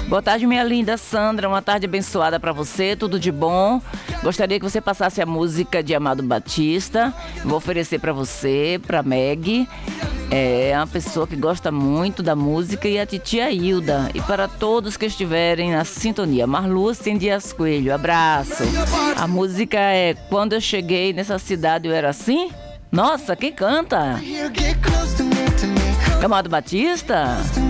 Boa tarde, minha linda Sandra. Uma tarde abençoada para você, tudo de bom. Gostaria que você passasse a música de Amado Batista. Vou oferecer para você, para Meg. É uma pessoa que gosta muito da música, e a titia Hilda. E para todos que estiverem na sintonia. Marlúcia Dias Coelho, abraço. A música é Quando Eu Cheguei Nessa Cidade Eu Era Assim? Nossa, quem canta? Amado Batista?